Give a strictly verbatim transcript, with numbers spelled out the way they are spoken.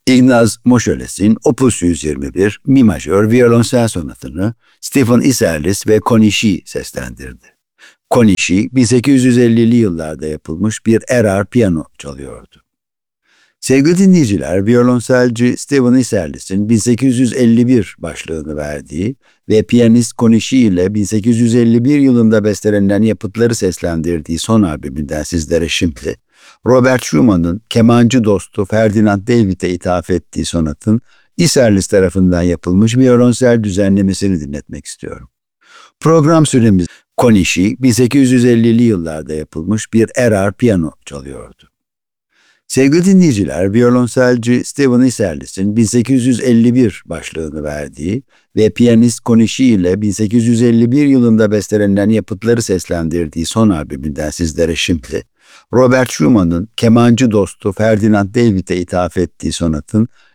Ignaz Moscheles Opus yüz yirmi bir Mi majör violonsel sonatını Stephen Isserlis ve Konishi seslendirdi. Konishi bin sekiz yüz ellili yıllarda yapılmış bir erar piyano çalıyordu. Sevgili dinleyiciler, violonselci Stephen Isserlis'in bin sekiz yüz elli bir başlığını verdiği ve piyanist Konishi ile bin sekiz yüz elli bir yılında bestelenen yapıtları seslendirdiği son albümünden sizlere şimdi Robert Schumann'ın kemancı dostu Ferdinand David'e ithaf ettiği sonatın Isserlis tarafından yapılmış violonsel düzenlemesini dinletmek istiyorum. Program süremiz Konishi bin sekiz yüz ellili yıllarda yapılmış bir erar piyano çalıyordu. Sevgili dinleyiciler, violonselci Stephen Isserlis'in bin sekiz yüz elli bir başlığını verdiği ve piyanist Konishi ile bin sekiz yüz elli bir yılında bestelenen yapıtları seslendirdiği son albümünden sizlere şimdi Robert Schumann'ın kemancı dostu Ferdinand David'e ithaf ettiği sonatın